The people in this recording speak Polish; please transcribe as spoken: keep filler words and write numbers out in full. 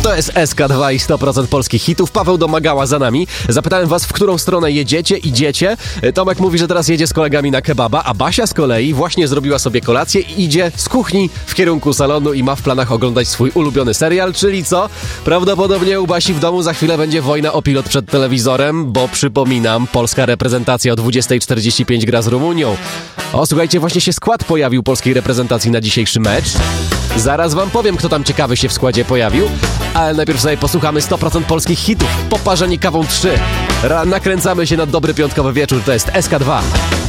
To jest S K dwa i sto procent polskich hitów. Paweł Domagała za nami. Zapytałem was, w którą stronę jedziecie, idziecie. Tomek mówi, że teraz jedzie z kolegami na kebaba, a Basia z kolei właśnie zrobiła sobie kolację i idzie z kuchni w kierunku salonu i ma w planach oglądać swój ulubiony serial, czyli co? Prawdopodobnie u Basi w domu za chwilę będzie wojna o pilot przed telewizorem, bo przypominam, polska reprezentacja o dwudziesta czterdzieści pięć gra z Rumunią. O, słuchajcie, właśnie się skład pojawił polskiej reprezentacji na dzisiejszy mecz. Zaraz wam powiem, kto tam ciekawy się w składzie pojawił, ale najpierw sobie posłuchamy sto procent polskich hitów. Poparzeni kawą trzy. Ra- nakręcamy się na dobry piątkowy wieczór, to jest S K dwa.